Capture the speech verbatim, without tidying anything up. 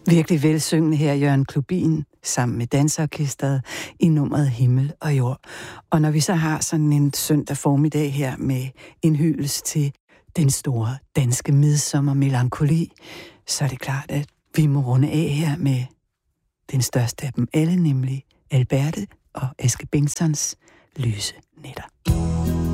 Virkelig velsyngende her, Jørgen Klubin, sammen med dansorkestret i nummeret Himmel og Jord. Og når vi så har sådan en søndag formiddag her med en hyldest til den store danske midsommermelankoli, så er det klart, at vi må runde af her med den største af dem alle, nemlig Alberte og Aske Bengtssons Lyse Nætter.